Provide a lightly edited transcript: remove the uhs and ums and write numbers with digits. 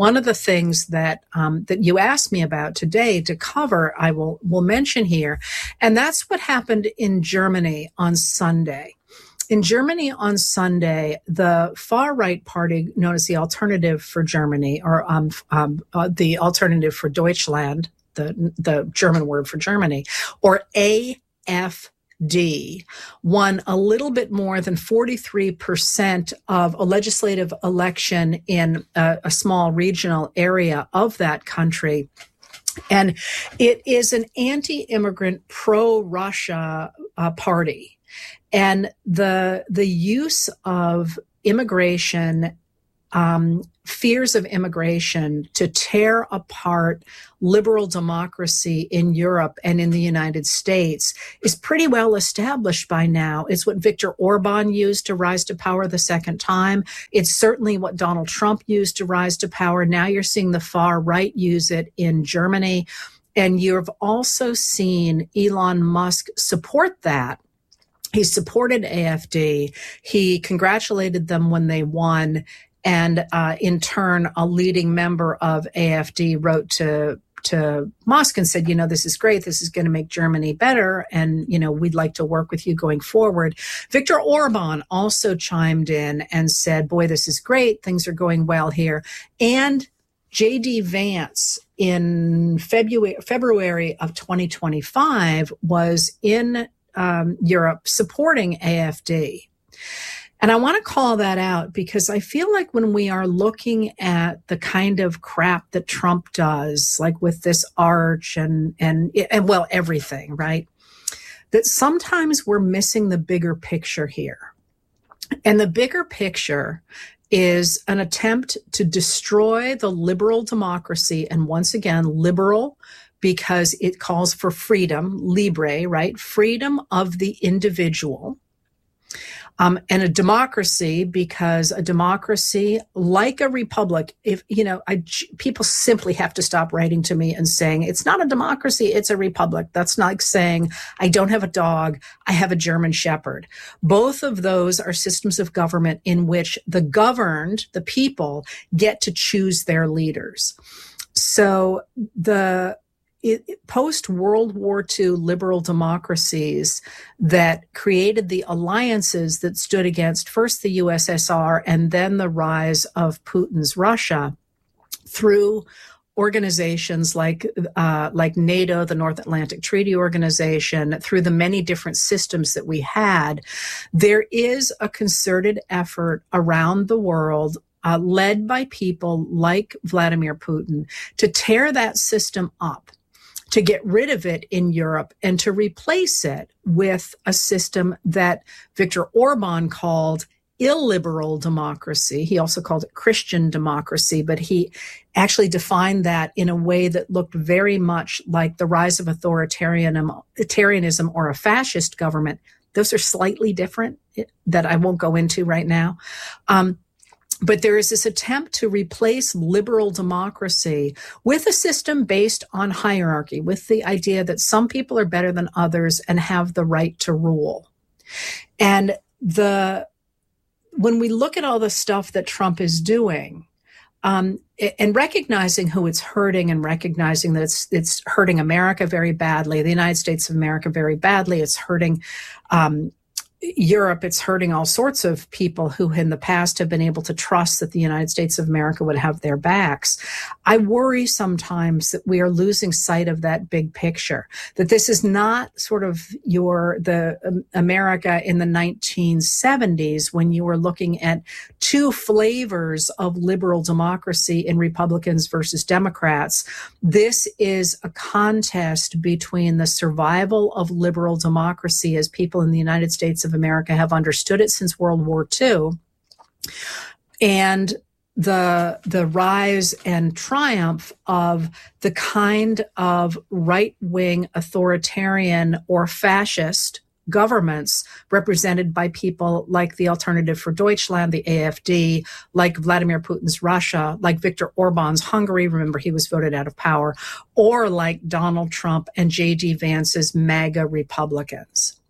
one of the things that that you asked me about today to cover, I will mention here, and that's what happened in Germany on Sunday. In Germany on Sunday, the far-right party known as the Alternative for Germany, or the Alternative for Deutschland, the German word for Germany, or AfD, won a little bit more than 43% of a legislative election in a small regional area of that country. And it is an anti-immigrant, pro-Russia party. And the use of immigration, fears of immigration to tear apart liberal democracy in Europe and in the United States is pretty well established by now. It's what Viktor Orban used to rise to power the second time. It's certainly what Donald Trump used to rise to power. Now you're seeing the far right use it in Germany. And you've also seen Elon Musk support that. He supported AfD. He congratulated them when they won. And in turn, a leading member of AfD wrote to Musk and said, this is great. This is going to make Germany better. And, we'd like to work with you going forward. Viktor Orban also chimed in and said, boy, this is great. Things are going well here. And J.D. Vance in February of 2025 was in Europe supporting AfD. And I want to call that out because I feel like when we are looking at the kind of crap that Trump does, like with this arch and well, everything, right? That sometimes we're missing the bigger picture here. And the bigger picture is an attempt to destroy the liberal democracy. And once again, liberal because it calls for freedom, libre, right? Freedom of the individual. And a democracy, because a democracy, like a republic, people simply have to stop writing to me and saying, it's not a democracy, it's a republic. That's like saying, I don't have a dog, I have a German Shepherd. Both of those are systems of government in which the governed, the people, get to choose their leaders. So post-World War II liberal democracies that created the alliances that stood against first the USSR and then the rise of Putin's Russia through organizations like NATO, the North Atlantic Treaty Organization, through the many different systems that we had, there is a concerted effort around the world led by people like Vladimir Putin to tear that system up, to get rid of it in Europe and to replace it with a system that Viktor Orban called illiberal democracy. He also called it Christian democracy, but he actually defined that in a way that looked very much like the rise of authoritarianism or a fascist government. Those are slightly different that I won't go into right now. But there is this attempt to replace liberal democracy with a system based on hierarchy, with the idea that some people are better than others and have the right to rule. And when we look at all the stuff that Trump is doing, and recognizing who it's hurting and recognizing that it's hurting America very badly, the United States of America very badly, it's hurting Europe, it's hurting all sorts of people who in the past have been able to trust that the United States of America would have their backs. I worry sometimes that we are losing sight of that big picture, that this is not sort of the America in the 1970s when you were looking at two flavors of liberal democracy in Republicans versus Democrats. This is a contest between the survival of liberal democracy as people in the United States of America have understood it since World War II, and the rise and triumph of the kind of right-wing authoritarian or fascist governments represented by people like the Alternative for Deutschland, the AfD, like Vladimir Putin's Russia, like Viktor Orban's Hungary, remember he was voted out of power, or like Donald Trump and J.D. Vance's MAGA Republicans.